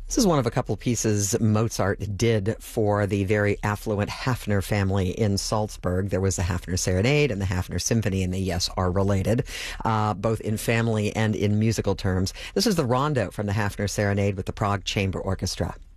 This is one of a couple pieces Mozart did for the very affluent Hafner family in Salzburg. There was the Hafner Serenade and the Hafner Symphony, and they, yes, are related, both in family and in musical terms. This is the Rondo from the Hafner Serenade with the Prague Chamber Orchestra.